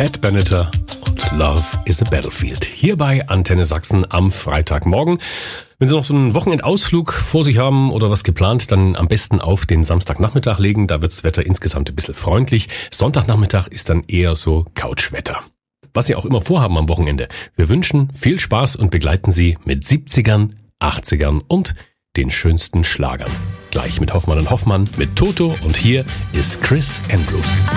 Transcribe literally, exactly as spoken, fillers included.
Pat Benatar und Love is a Battlefield. Hier bei Antenne Sachsen am Freitagmorgen. Wenn Sie noch so einen Wochenendausflug vor sich haben oder was geplant, dann am besten auf den Samstagnachmittag legen. Da wird das Wetter insgesamt ein bisschen freundlich. Sonntagnachmittag ist dann eher so Couchwetter. Was Sie auch immer vorhaben am Wochenende. Wir wünschen viel Spaß und begleiten Sie mit siebzigern, achtzigern und den schönsten Schlagern. Gleich mit Hoffmann und Hoffmann, mit Toto und hier ist Chris Andrews.